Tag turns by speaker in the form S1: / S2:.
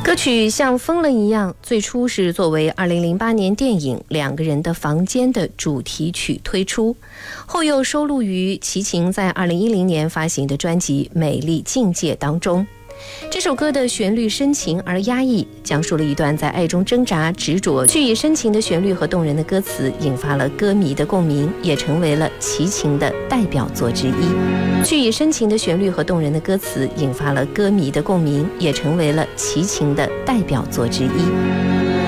S1: 歌曲《像疯了一样》最初是作为2008年电影《两个人的房间》的主题曲推出，后又收录于齐秦在2010年发行的专辑《美丽境界》当中。这首歌的旋律深情而压抑，讲述了一段在爱中挣扎执着，却以深情的旋律和动人的歌词引发了歌迷的共鸣，也成为了齐秦的代表作之一。却以深情的旋律和动人的歌词引发了歌迷的共鸣，也成为了齐秦的代表作之一。